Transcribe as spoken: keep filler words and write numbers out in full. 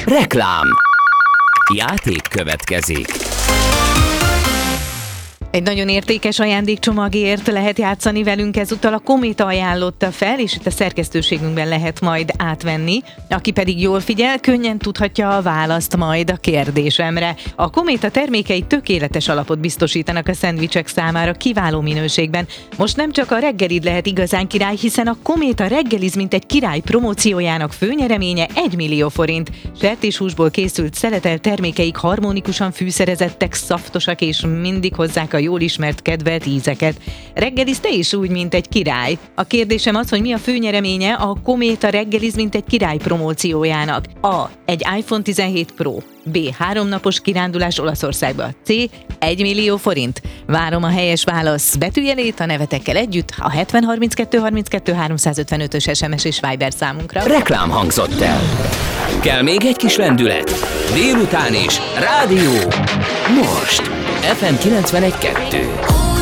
Reklám. Játék következik. Egy nagyon értékes ajándékcsomagért lehet játszani velünk, ezúttal a Kométa ajánlotta fel, és itt a szerkesztőségünkben lehet majd átvenni. Aki pedig jól figyel, könnyen tudhatja a választ majd a kérdésemre. A Kométa termékei tökéletes alapot biztosítanak a szendvicsek számára kiváló minőségben. Most nem csak a reggelid lehet igazán király, hiszen a Kométa reggeliz mint egy király promóciójának főnyereménye egy millió forint. Sertéshúsból készült szeletelt termékeik harmonikusan fűszerezettek, szaftosak és mindig hozzák a jól ismert kedvelt ízeket. Reggeliz te is úgy, mint egy király. A kérdésem az, hogy mi a főnyereménye a Kométa reggeliz, mint egy király promóciójának. A. Egy iPhone tizenhét Pro. B. Három napos kirándulás Olaszországba. C. Egy millió forint. Várom a helyes válasz betűjelét a nevetekkel együtt a hetven harminckettő harminckettő háromszázötvenötös es em es és Viber számunkra. Reklám hangzott el. Kell még egy kis lendület? Délután is. Rádió. Most. ef em kilencvenegy kettő.